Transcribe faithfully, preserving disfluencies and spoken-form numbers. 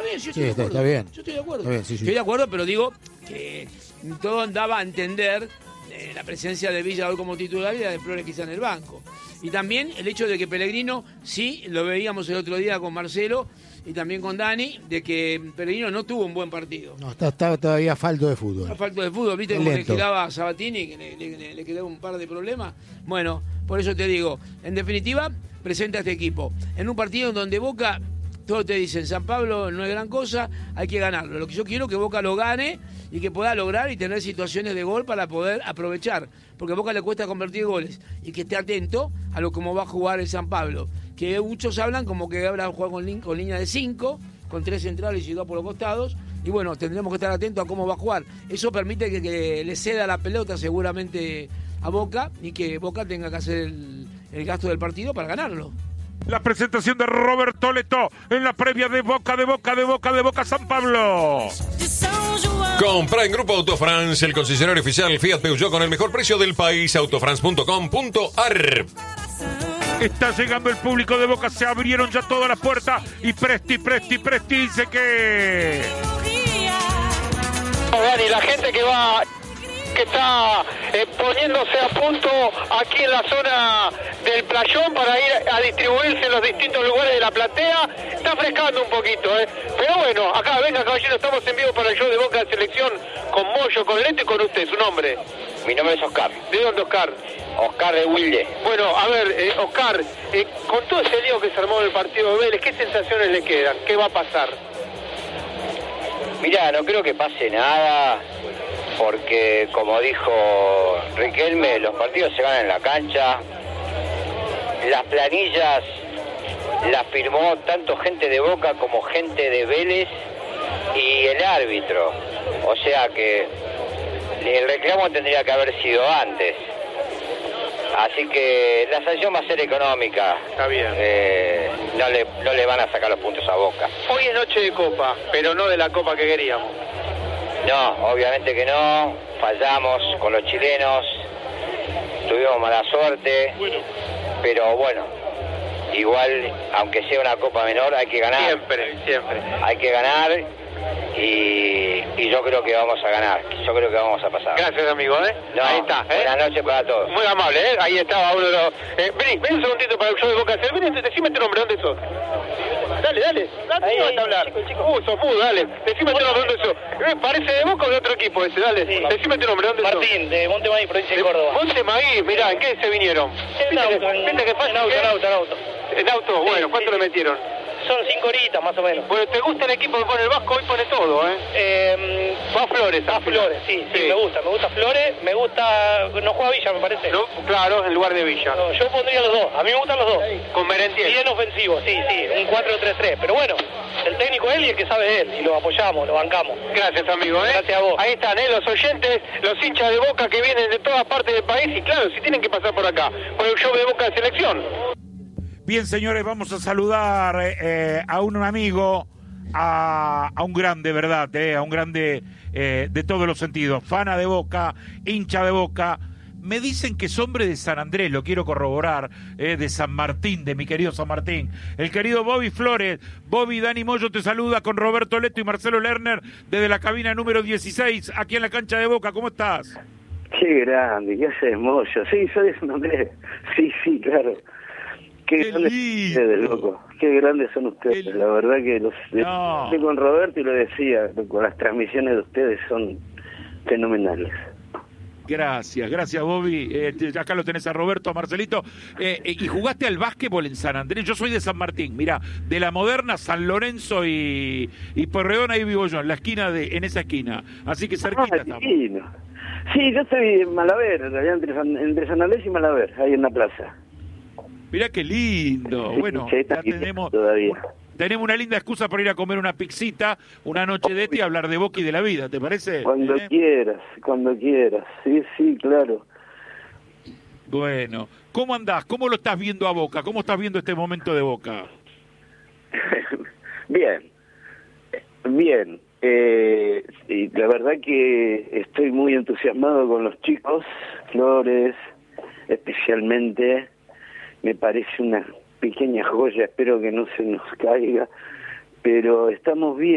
bien, yo estoy Sí, de está, acuerdo. está bien. Yo estoy de acuerdo. Está bien, sí, sí. Estoy de acuerdo, pero digo que todo andaba a entender eh, la presencia de Villa hoy como titular y la de Flores quizá en el banco. Y también el hecho de que Pellegrino, sí, lo veíamos el otro día con Marcelo y también con Dani, de que Pellegrino no tuvo un buen partido. No, está, está todavía falto de fútbol. A falta de fútbol, ¿viste Es cómo le lento. giraba a Sabatini, que le, le, le quedaba un par de problemas? Bueno, por eso te digo, en definitiva, presenta a este equipo. En un partido en donde Boca, todos te dicen, San Pablo no es gran cosa, hay que ganarlo. Lo que yo quiero es que Boca lo gane y que pueda lograr y tener situaciones de gol para poder aprovechar. Porque a Boca le cuesta convertir goles y que esté atento a lo cómo va a jugar el San Pablo. Que muchos hablan como que ahora va a jugar con, lin- con línea de cinco, con tres centrales y dos por los costados. Y bueno, tendremos que estar atentos a cómo va a jugar. Eso permite que, que le ceda la pelota seguramente a Boca y que Boca tenga que hacer el, el gasto del partido para ganarlo. La presentación de Roberto Leto en la previa de Boca, de Boca, de Boca, de Boca San Pablo. Compra en Grupo Autofrance, el concesionario oficial Fiat Peugeot con el mejor precio del país, autofrance punto com punto ar. Está llegando el público de Boca, se abrieron ya todas las puertas y Presti, Presti, Presti dice que... Dani, la gente que va, que está eh, poniéndose a punto aquí en la zona del playón para ir a distribuirse en los distintos lugares de la platea, está frescando un poquito, ¿eh? Pero bueno, acá, venga caballero, estamos en vivo para el show de Boca de Selección con Moyo, con Leto y con usted, su nombre. Mi nombre es Oscar. ¿De dónde, Oscar? Oscar de Wilde. Bueno, a ver, eh, Oscar, eh, con todo ese lío que se armó en el partido de Vélez, ¿qué sensaciones le quedan? ¿Qué va a pasar? Mira, no creo que pase nada, porque como dijo Riquelme, los partidos se ganan en la cancha. Las planillas las firmó tanto gente de Boca como gente de Vélez y el árbitro. O sea que el reclamo tendría que haber sido antes. Así que la sanción va a ser económica. Está bien. Eh, no le, no le van a sacar los puntos a Boca. Hoy es noche de copa, pero no de la copa que queríamos. No, obviamente que no. Fallamos con los chilenos. Tuvimos mala suerte. Bueno. Pero bueno, igual, aunque sea una copa menor, hay que ganar. Siempre, siempre. Hay que ganar y, y yo creo que vamos a ganar. Yo creo que vamos a pasar. Gracias, amigo, ¿eh? No, ahí está, ¿eh? Buenas noches para todos. Muy amable, ¿eh? Ahí estaba uno de los... Eh, vení, vení un segundito para el show de Boca. Vení, decime tu nombre, ¿dónde sos? Dale, dale. Dale, ahí, vas a hablar. Chico, chico. Uh, sos mudo, dale. Decime tu nombre, ¿dónde sos? Eh, ¿Parece de Boca o de otro equipo ese? Dale. Sí. Decime tu nombre, ¿dónde sos? Martín, de Montemaíz, provincia de Córdoba. Montemaíz, mirá, ¿en qué se vinieron? En auto, en, ¿Viste que fácil, en auto, ¿qué? en auto, en auto. En auto, bueno, ¿cuánto sí. le metieron? Son cinco horitas más o menos. Bueno, ¿te gusta el equipo que pone el Vasco? Hoy pone todo, ¿eh? eh Va a Flores. A Flores, sí, sí, sí, me gusta. Me gusta Flores, me gusta... No juega Villa, me parece. No, claro, en lugar de Villa. No, yo pondría los dos. A mí me gustan los dos. Con Merentiel. Bien ofensivo, sí, sí. Un cuatro tres tres. Pero bueno, el técnico es él y el que sabe es él. Y lo apoyamos, lo bancamos. Gracias, amigo, ¿eh? Gracias a vos. Ahí están, ¿eh? Los oyentes, los hinchas de Boca que vienen de todas partes del país. Y claro, si tienen que pasar por acá, por el show de Boca de Selección. Bien, señores, vamos a saludar eh, a un amigo, a, a un grande, ¿verdad? Eh, a un grande eh, de todos los sentidos. Fana de Boca, hincha de Boca. Me dicen que es hombre de San Andrés, lo quiero corroborar, eh, de San Martín, de mi querido San Martín. El querido Bobby Flores. Bobby, Dani Moyo te saluda con Roberto Leto y Marcelo Lerner desde la cabina número dieciséis, aquí en la cancha de Boca. ¿Cómo estás? Qué grande, ¿qué haces, Moyo? Sí, soy de San Andrés. Sí, sí, claro. Qué, Qué grandes lindo. son ustedes, loco. Qué grandes son ustedes. Qué La verdad que los No. estoy con Roberto y lo decía, con las transmisiones de ustedes son fenomenales. Gracias, gracias Bobby. Eh, te- acá lo tenés a Roberto, a Marcelito. Eh, eh, y jugaste al básquetbol en San Andrés. Yo soy de San Martín, mira, de la Moderna, San Lorenzo y, y Porredón, ahí vivo yo, en la esquina de, en esa esquina. Así que cerquita Ah, estamos. divino. Sí, yo estoy en Malaver, en realidad entre San, entre San Andrés y Malaver, ahí en la plaza. Mirá qué lindo. Sí, Bueno, sí, está ya bien tenemos, todavía. tenemos una linda excusa para ir a comer una pixita, una noche de té y hablar de Boca y de la vida, ¿te parece? Cuando ¿Eh? quieras, cuando quieras. Sí, sí, claro. Bueno, ¿cómo andás? ¿Cómo lo estás viendo a Boca? ¿Cómo estás viendo este momento de Boca? Bien, bien. Eh, y la verdad que estoy muy entusiasmado con los chicos, Flores, especialmente. Me parece una pequeña joya, espero que no se nos caiga, pero estamos bien.